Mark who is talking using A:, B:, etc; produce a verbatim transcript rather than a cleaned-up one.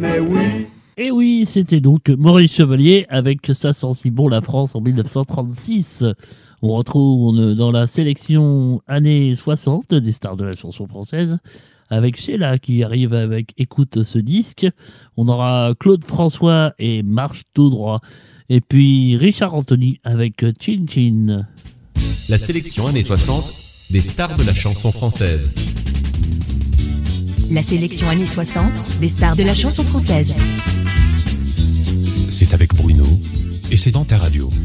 A: mais oui.
B: Et oui, c'était donc Maurice Chevalier avec Ça sent si bon la France en dix-neuf cent trente-six. On retrouve dans la sélection années soixante des stars de la chanson française avec Sheila qui arrive avec Écoute ce disque. On aura Claude François et Marche tout droit. Et puis Richard Anthony avec Chin Chin.
C: La sélection années soixante des stars de la chanson française.
D: La sélection années soixante des stars de la chanson française.
E: C'est avec Bruno et c'est dans ta radio.